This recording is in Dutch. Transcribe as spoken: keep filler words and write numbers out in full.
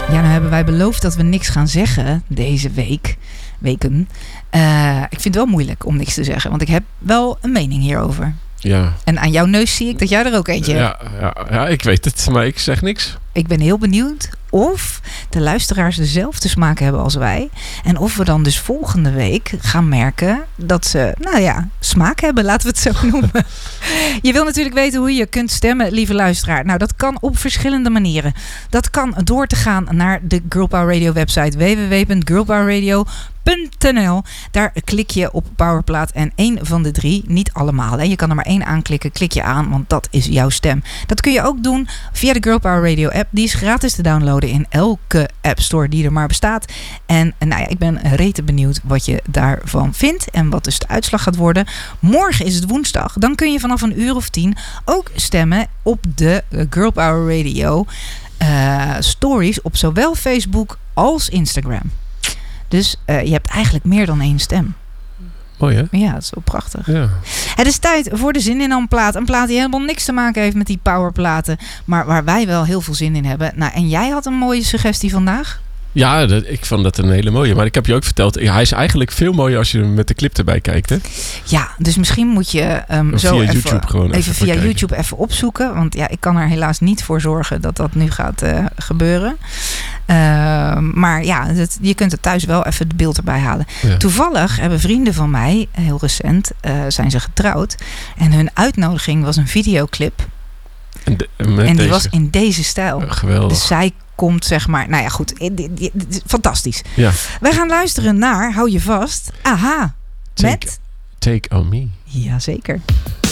Ja, nou hebben wij beloofd dat we niks gaan zeggen deze week. Weken. Uh, ik vind het wel moeilijk om niks te zeggen, want ik heb wel een mening hierover. Ja. En aan jouw neus zie ik dat jij er ook eentje hebt. Ja, ja, ja, ik weet het, maar ik zeg niks. Ik ben heel benieuwd of de luisteraars dezelfde smaak hebben als wij. En of we dan dus volgende week gaan merken dat ze, nou ja, smaak hebben, laten we het zo noemen. Je wil natuurlijk weten hoe je kunt stemmen, lieve luisteraar. Nou, dat kan op verschillende manieren. Dat kan door te gaan naar de Girl Power Radio website w w w punt girl power radio punt n l. Daar klik je op Powerplaat en één van de drie, niet allemaal. Hè. Je kan er maar één aanklikken, klik je aan, want dat is jouw stem. Dat kun je ook doen via de Girl Power Radio app. Die is gratis te downloaden in elke app store die er maar bestaat. En nou ja, ik ben rete benieuwd wat je daarvan vindt en wat dus de uitslag gaat worden. Morgen is het woensdag. Dan kun je vanaf een uur of tien ook stemmen op de Girl Power Radio uh, stories op zowel Facebook als Instagram. Dus uh, je hebt eigenlijk meer dan één stem. Mooi, hè? Ja, dat is wel prachtig. Ja. Het is tijd voor de Zin in een plaat. Een plaat die helemaal niks te maken heeft met die powerplaten. Maar waar wij wel heel veel zin in hebben. Nou, en jij had een mooie suggestie vandaag. Ja, dat, ik vond dat een hele mooie. Maar ik heb je ook verteld, hij is eigenlijk veel mooier als je hem met de clip erbij kijkt, hè? Ja, dus misschien moet je um, zo via even, YouTube gewoon even, even via kijken. YouTube even opzoeken. Want ja, ik kan er helaas niet voor zorgen dat dat nu gaat uh, gebeuren. Uh, maar ja, het, je kunt er thuis wel even het beeld erbij halen. Ja. Toevallig hebben vrienden van mij, heel recent, uh, zijn ze getrouwd. En hun uitnodiging was een videoclip. En, de, en die deze. was in deze stijl. Uh, geweldig. Dus zij komt, zeg maar, nou ja, goed. Fantastisch. Ja. Wij gaan luisteren naar, hou je vast, Aha. Take, met... Take On Me. Jazeker.